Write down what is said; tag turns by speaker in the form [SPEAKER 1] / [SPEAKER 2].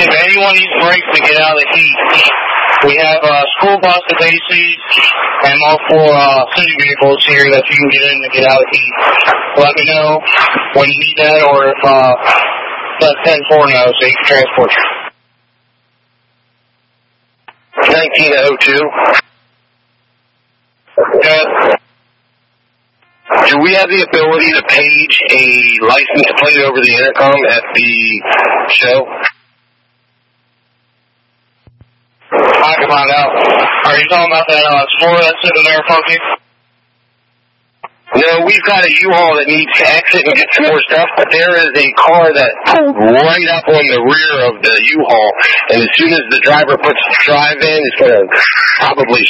[SPEAKER 1] if anyone needs brakes to get out of the heat, we have school buses, ACs, and multiple city vehicles here that you can get in to get out of the heat. Let me know when you need that, or if that 10-4 knows, so you can transport you.
[SPEAKER 2] 1902.
[SPEAKER 1] Good.
[SPEAKER 2] Do we have the ability to page a license plate over the intercom at the show?
[SPEAKER 1] I can find out. Are you talking about that Explorer that's sitting there funky?
[SPEAKER 2] No, we've got a U-Haul that needs to exit and get some more stuff, but there is a car that pulled right up on the rear of the U-Haul, and as soon as the driver puts the drive in, it's going to probably